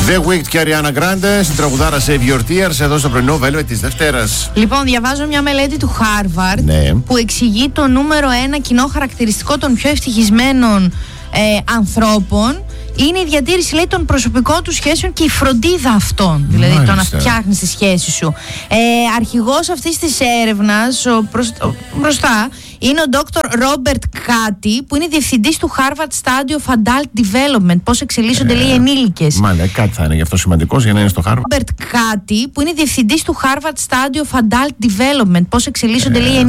The Weeknd και Ariana Grande στην τραγουδάρα Save Your Tears εδώ στο πρωινό Velvet της Δευτέρας. Λοιπόν, διαβάζω μια μελέτη του Harvard που εξηγεί το νούμερο 1 κοινό χαρακτηριστικό των πιο ευτυχισμένων ανθρώπων είναι η διατήρηση, λέει, των προσωπικών του σχέσεων και η φροντίδα αυτών. Δηλαδή, το να φτιάχνεις τη σχέση σου. Αρχηγός αυτής της έρευνας, μπροστά, είναι ο Dr. Robert Cutty, που είναι διευθυντής του Harvard Study of Adult Development. Πώς εξελίσσονται, λέει, οι ενήλικες. Μάλιστα, κάτι θα είναι γι' αυτό σημαντικός για να είναι στο Harvard. Robert Cutty, που είναι διευθυντής του Harvard Study of Adult Development. Πώς εξελίσσονται, λέει, οι ενήλικες.